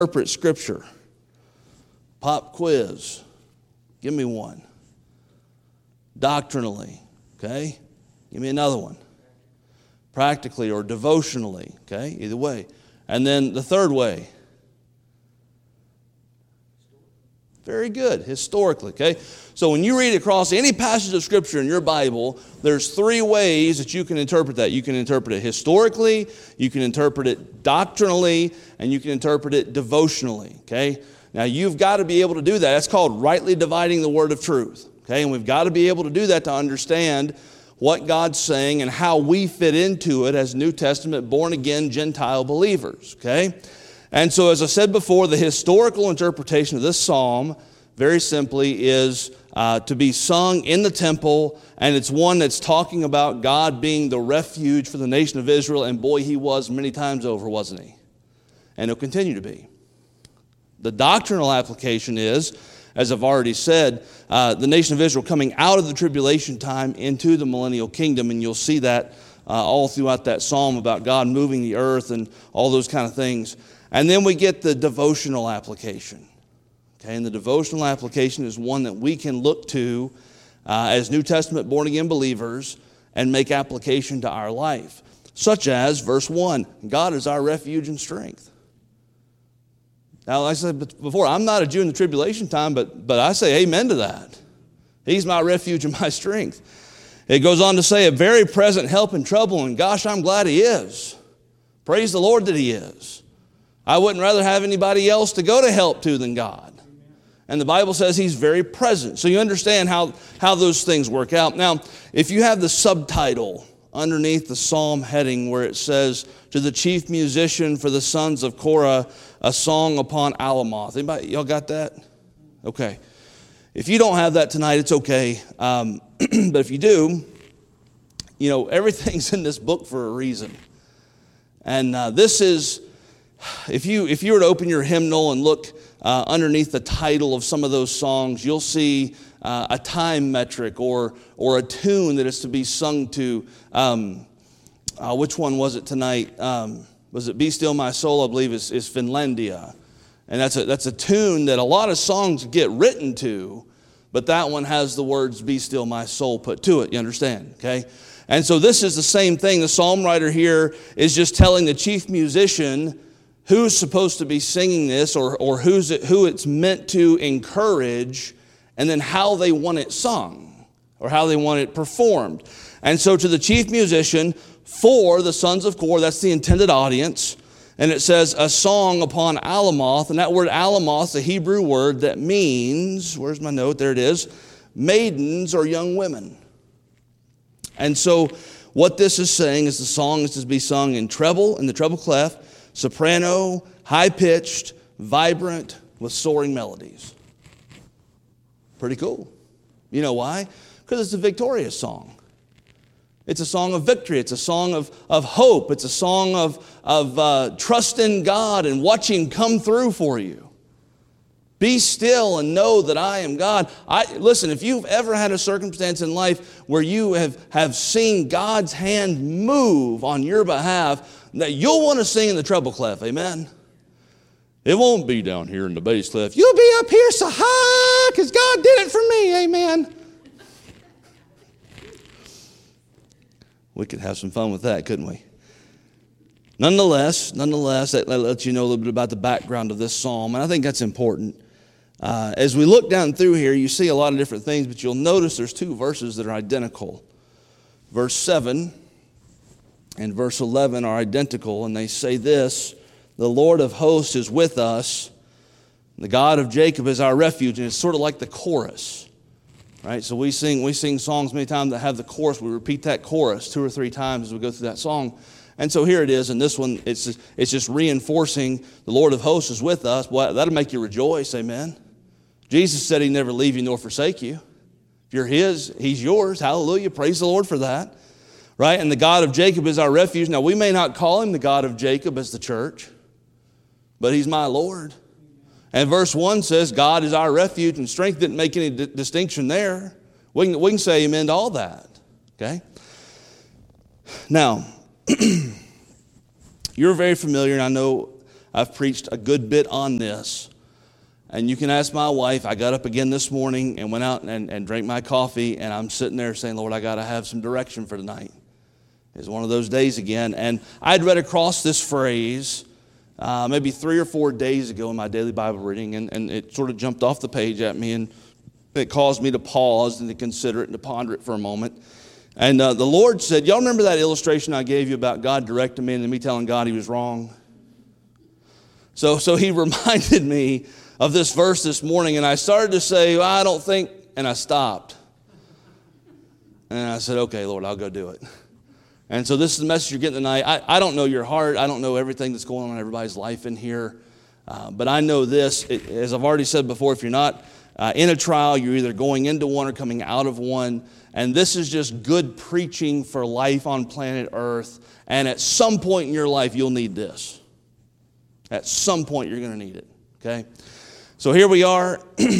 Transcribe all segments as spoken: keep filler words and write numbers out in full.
interpret Scripture? Pop quiz. Give me one. Doctrinally. Okay? Give me another one. Practically or devotionally. Okay? Either way. And then the third way. Very good. Historically. Okay? So when you read across any passage of Scripture in your Bible, there's three ways that you can interpret that. You can interpret it historically, you can interpret it doctrinally, and you can interpret it devotionally. Okay? Now you've got to be able to do that. That's called rightly dividing the word of truth. Okay? And we've got to be able to do that to understand what God's saying and how we fit into it as New Testament born-again Gentile believers. Okay? And so as I said before, the historical interpretation of this psalm, very simply, is uh, to be sung in the temple, and it's one that's talking about God being the refuge for the nation of Israel, and boy, he was many times over, wasn't he? And he'll continue to be. The doctrinal application is, as I've already said, uh, the nation of Israel coming out of the tribulation time into the millennial kingdom, and you'll see that uh, all throughout that psalm about God moving the earth and all those kind of things. And then we get the devotional application. Okay, and the devotional application is one that we can look to uh, as New Testament born-again believers and make application to our life. Such as verse one, God is our refuge and strength. Now, like I said before, I'm not a Jew in the tribulation time, but, but I say amen to that. He's my refuge and my strength. It goes on to say, a very present help in trouble, and gosh, I'm glad he is. Praise the Lord that he is. I wouldn't rather have anybody else to go to help to than God. And the Bible says he's very present. So you understand how, how those things work out. Now, if you have the subtitle underneath the psalm heading where it says, to the chief musician for the sons of Korah, a song upon Alamoth. Anybody, y'all got that? Okay. If you don't have that tonight, it's okay. Um, but if you do, you know, everything's in this book for a reason. And uh, this is, if you if you were to open your hymnal and look uh, underneath the title of some of those songs, you'll see uh, a time metric or or a tune that is to be sung to. Um, uh, which one was it tonight? Um, was it "Be Still My Soul"? I believe is is Finlandia, and that's a that's a tune that a lot of songs get written to, but that one has the words "Be Still My Soul" put to it. You understand? Okay. And so this is the same thing. The psalm writer here is just telling the chief musician who's supposed to be singing this, or, or who's it, who it's meant to encourage, and then how they want it sung, or how they want it performed. And so to the chief musician, for the sons of Korah, that's the intended audience, and it says, a song upon Alamoth, and that word Alamoth is a Hebrew word that means, where's my note, there it is, maidens or young women. And so what this is saying is the song is to be sung in treble, in the treble clef, soprano, high-pitched, vibrant, with soaring melodies. Pretty cool. You know why? Because it's a victorious song. It's a song of victory. It's a song of, of hope. It's a song of, of uh, trust in God and watch Him come through for you. Be still and know that I am God. I, listen, if you've ever had a circumstance in life where you have, have seen God's hand move on your behalf, that you'll want to sing in the treble clef, amen? It won't be down here in the bass clef. You'll be up here so high because God did it for me, amen? We could have some fun with that, couldn't we? Nonetheless, nonetheless, that lets you know a little bit about the background of this psalm, and I think that's important. Uh, as we look down through here, you see a lot of different things, but you'll notice there's two verses that are identical. Verse seven and verse eleven are identical, and they say this, the Lord of hosts is with us, the God of Jacob is our refuge, and it's sort of like the chorus. Right? So we sing we sing songs many times that have the chorus. We repeat that chorus two or three times as we go through that song. And so here it is, and this one, it's just, it's just reinforcing the Lord of hosts is with us. Boy, that'll make you rejoice, amen? Jesus said He'd never leave you nor forsake you. If you're His, He's yours. Hallelujah. Praise the Lord for that. Right? And the God of Jacob is our refuge. Now, we may not call Him the God of Jacob as the church, but He's my Lord. And verse one says, God is our refuge, and strength didn't make any d- distinction there. We can, we can say amen to all that. Okay? Now, you're very familiar, and I know I've preached a good bit on this. And you can ask my wife. I got up again this morning and went out and, and drank my coffee, and I'm sitting there saying, Lord, I got to have some direction for tonight. It's one of those days again. And I'd read across this phrase uh, maybe three or four days ago in my daily Bible reading, and, and it sort of jumped off the page at me, and it caused me to pause and to consider it and to ponder it for a moment. And uh, the Lord said, y'all remember that illustration I gave you about God directing me and then me telling God he was wrong? So, so he reminded me of this verse this morning, and I started to say, well, I don't think, and I stopped. And I said, okay, Lord, I'll go do it. And so this is the message you're getting tonight. I, I don't know your heart. I don't know everything that's going on in everybody's life in here. Uh, but I know this, it, as I've already said before, if you're not uh, in a trial, you're either going into one or coming out of one. And this is just good preaching for life on planet Earth. And at some point in your life, you'll need this. At some point, you're going to need it. Okay? So here we are.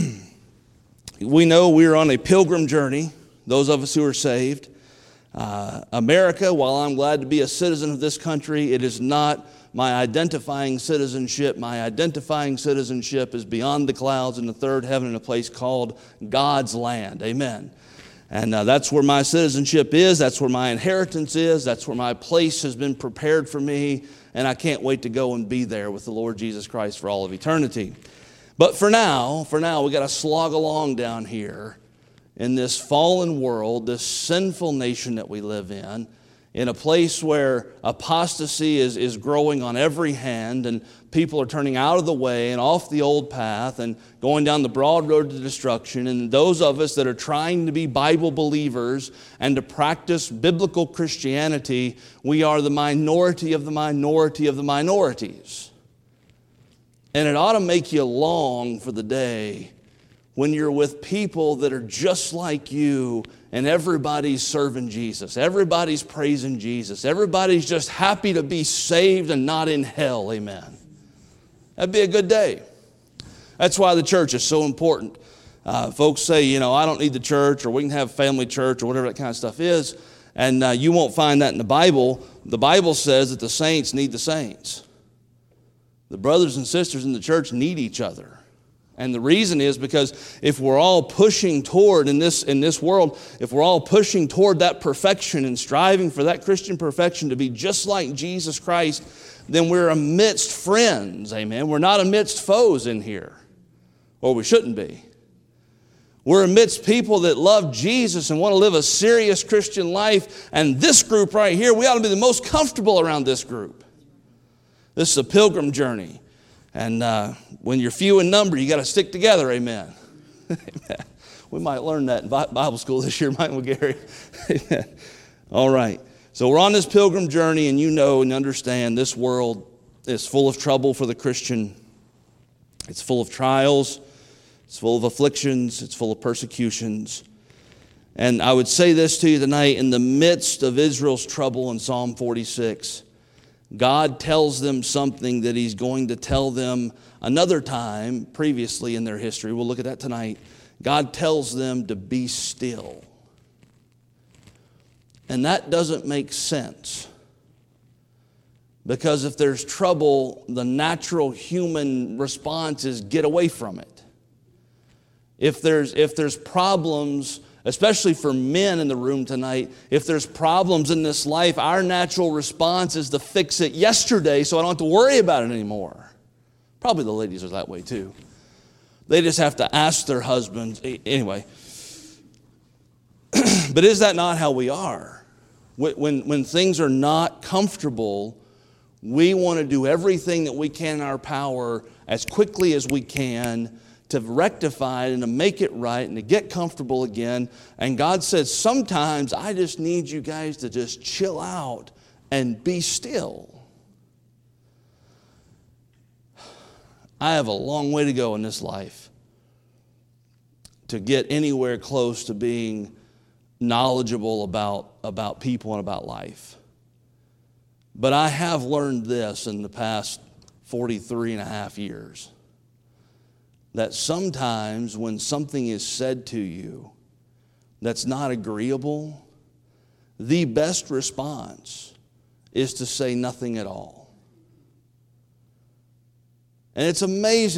We know we're on a pilgrim journey, those of us who are saved. Uh, America, while I'm glad to be a citizen of this country, it is not my identifying citizenship. My identifying citizenship is beyond the clouds in the third heaven in a place called God's land. Amen. And uh, that's where my citizenship is. That's where my inheritance is. That's where my place has been prepared for me. And I can't wait to go and be there with the Lord Jesus Christ for all of eternity. But for now, for now, we got to slog along down here in this fallen world, this sinful nation that we live in, in a place where apostasy is, is growing on every hand, and people are turning out of the way and off the old path and going down the broad road to destruction. And those of us that are trying to be Bible believers and to practice biblical Christianity, we are the minority of the minority of the minorities. And it ought to make you long for the day when you're with people that are just like you and everybody's serving Jesus. Everybody's praising Jesus. Everybody's just happy to be saved and not in hell. Amen. That'd be a good day. That's why the church is so important. Uh, folks say, you know, I don't need the church, or we can have family church, or whatever that kind of stuff is. And uh, you won't find that in the Bible. The Bible says that the saints need the saints. The brothers and sisters in the church need each other. And the reason is because if we're all pushing toward, in this, in this world, if we're all pushing toward that perfection and striving for that Christian perfection to be just like Jesus Christ, then we're amidst friends, amen? We're not amidst foes in here, or we shouldn't be. We're amidst people that love Jesus and want to live a serious Christian life, and this group right here, we ought to be the most comfortable around this group. This is a pilgrim journey. And uh, when you're few in number, you got to stick together, amen. Amen. We might learn that in Bible school this year, mightn't we, Gary? Amen. All right. So we're on this pilgrim journey, and you know and understand this world is full of trouble for the Christian. It's full of trials. It's full of afflictions. It's full of persecutions. And I would say this to you tonight, in the midst of Israel's trouble in Psalm forty-six, God tells them something that he's going to tell them another time previously in their history. We'll look at that tonight. God tells them to be still. And that doesn't make sense. Because if there's trouble, the natural human response is get away from it. If there's, if there's problems, especially for men in the room tonight, if there's problems in this life, our natural response is to fix it yesterday so I don't have to worry about it anymore. Probably the ladies are that way too. They just have to ask their husbands. Anyway. But is that not how we are? When, when things are not comfortable, we want to do everything that we can in our power as quickly as we can to rectify it and to make it right and to get comfortable again. And God says, sometimes I just need you guys to just chill out and be still. I have a long way to go in this life to get anywhere close to being knowledgeable about, about people and about life. But I have learned this in the past forty-three and a half years. That sometimes when something is said to you that's not agreeable, the best response is to say nothing at all. And it's amazing.